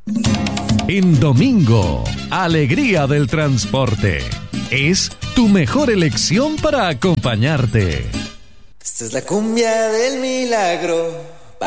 En domingo, Alegría del Transporte. Es tu mejor elección para acompañarte. Esta es la cumbia del milagro.